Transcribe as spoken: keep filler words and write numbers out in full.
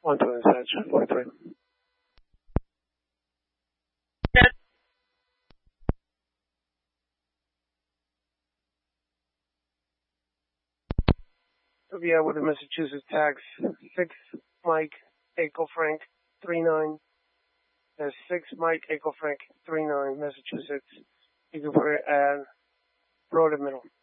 One two inside, forty-three. Yeah, with the Massachusetts tax, six Mike Echo Frank three nine. There's six Mike Echo Frank three nine, Massachusetts. You can put it at road middle.